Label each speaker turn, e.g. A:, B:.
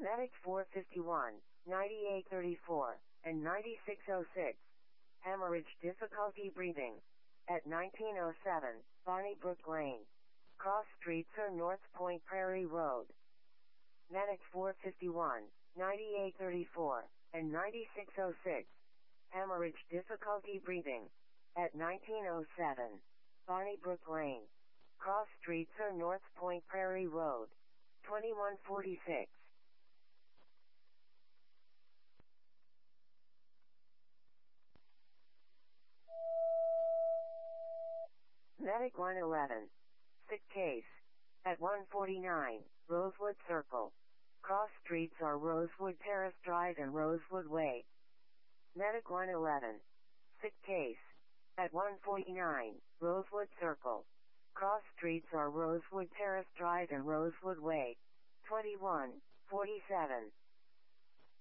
A: Medic 451, 9834, and 9606. Hemorrhage difficulty breathing. At 1907, Bonnybrook Lane. Cross streets or North Point Prairie Road. Medic 451, 9834, and 9606. Hemorrhage difficulty breathing. At 1907, Bonnybrook Lane. Cross streets or North Point Prairie Road. 2146. Medic 111. Sick case. At 149, Rosewood Circle. Cross streets are Rosewood Terrace Drive and Rosewood Way. Medic 111. Sick case. At 149, Rosewood Circle. Cross streets are Rosewood Terrace Drive and Rosewood Way. 2147.